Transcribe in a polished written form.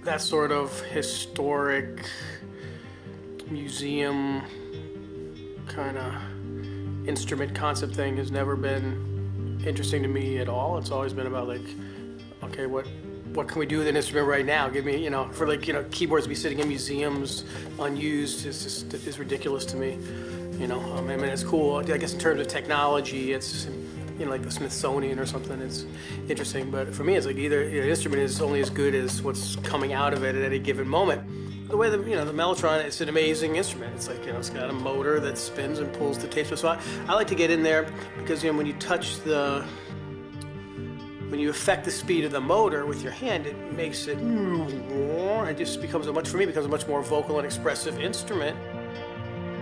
that sort of historic museum kind of instrument concept thing has never been interesting to me at all. It's always been about like, okay, what can we do with an instrument right now? Give me, for like, keyboards be sitting in museums unused is ridiculous to me. I mean, it's cool. I guess in terms of technology, it's, like the Smithsonian or something, it's interesting. But for me, it's like either an instrument is only as good as what's coming out of it at any given moment. The way the Mellotron, it's an amazing instrument. It's like, it's got a motor that spins and pulls the tape. So I like to get in there because, when you touch when you affect the speed of the motor with your hand, it makes it just becomes a much more vocal and expressive instrument.